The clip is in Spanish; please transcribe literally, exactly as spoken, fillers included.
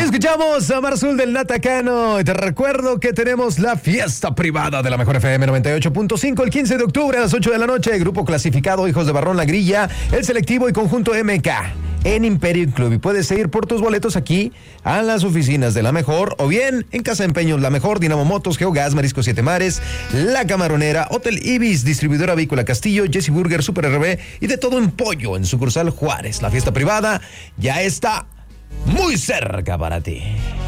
escuchamos a Mar Azul del Natacano. Y te recuerdo que tenemos la fiesta privada de la Mejor F M noventa y ocho punto cinco el quince de octubre a las ocho de la noche. Grupo clasificado Hijos de Barrón La Grilla, El Selectivo y Conjunto M K en Imperial Club. Y puedes ir por tus boletos aquí a las oficinas de La Mejor o bien en Casa de Empeños La Mejor, Dinamo Motos, Geogas, Marisco Siete Mares, La Camaronera, Hotel Ibis, Distribuidora Avícola Castillo, Jesse Burger, Super R B y de todo en pollo en sucursal Juárez. La fiesta privada ya está muy cerca para ti.